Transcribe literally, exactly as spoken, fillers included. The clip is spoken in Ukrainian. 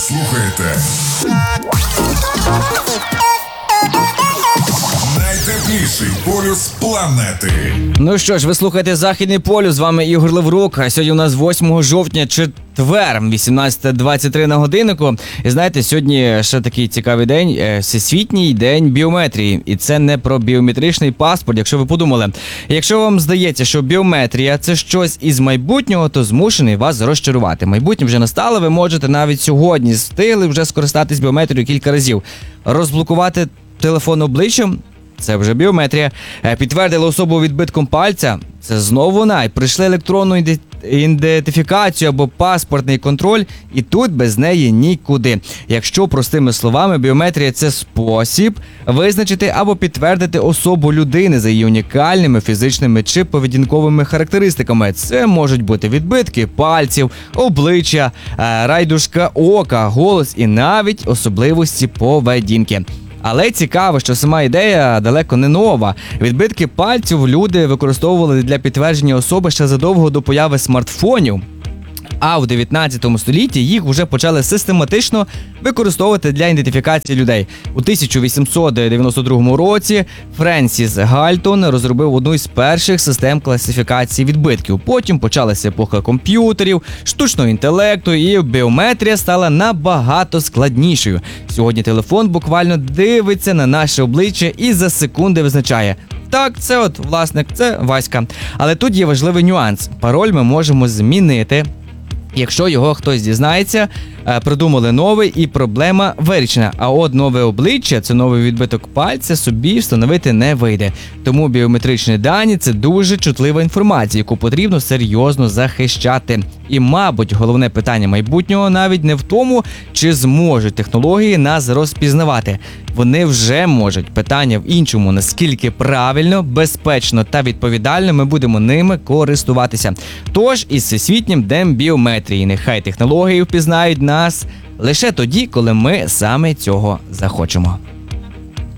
слухаєте найтепліший полюс планети. Ну що ж, ви слухаєте Західний полюс, з вами Ігор Леврук. А сьогодні у нас восьмого жовтня, четвер, вісімнадцята двадцять три на годиннику. І знаєте, сьогодні ще такий цікавий день, Всесвітній день біометрії. І це не про біометричний паспорт, якщо ви подумали. Якщо вам здається, що біометрія – це щось із майбутнього, то змушений вас розчарувати. Майбутнє вже настало, ви можете навіть сьогодні встигли вже скористатись біометрією кілька разів. Розблокувати телефон обличчям – це вже біометрія. Підтвердили особу відбитком пальця – це знову вона. І прийшли електронну ідентифікацію або паспортний контроль, і тут без неї нікуди. Якщо простими словами, біометрія – це спосіб визначити або підтвердити особу людини за її унікальними фізичними чи поведінковими характеристиками. Це можуть бути відбитки пальців, обличчя, райдушка ока, голос і навіть особливості поведінки. Але цікаво, що сама ідея далеко не нова. Відбитки пальців люди використовували для підтвердження особи ще задовго до появи смартфонів. А в дев'ятнадцятому столітті їх вже почали систематично використовувати для ідентифікації людей. У тисяча вісімсот дев'яносто другому році Френсіс Гальтон розробив одну із перших систем класифікації відбитків. Потім почалася епоха комп'ютерів, штучного інтелекту, і біометрія стала набагато складнішою. Сьогодні телефон буквально дивиться на наше обличчя і за секунди визначає: так, це от власник, це Васька. Але тут є важливий нюанс. Пароль ми можемо змінити, якщо його хтось дізнається. Придумали новий і проблема вирішена. А от нове обличчя, це новий відбиток пальця, собі встановити не вийде. Тому біометричні дані – це дуже чутлива інформація, яку потрібно серйозно захищати. І, мабуть, головне питання майбутнього навіть не в тому, чи зможуть технології нас розпізнавати. Вони вже можуть. Питання в іншому, наскільки правильно, безпечно та відповідально ми будемо ними користуватися. Тож, із Всесвітнім днем біометрії. Нехай технології впізнають нас лише тоді, коли ми саме цього захочемо.